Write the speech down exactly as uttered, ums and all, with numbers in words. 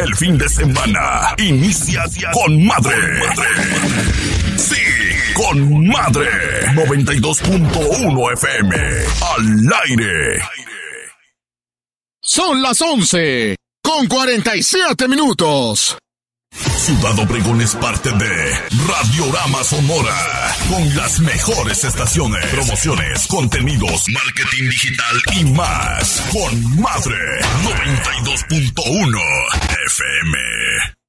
El fin de semana inicia con madre. Sí, con madre. noventa y dos punto uno F M. Al aire. Son las once con cuarenta y siete minutos. Ciudad Obregón es parte de Radiorama Sonora, con las mejores estaciones, promociones, contenidos, marketing digital y más. Con madre, noventa y dos punto uno F M.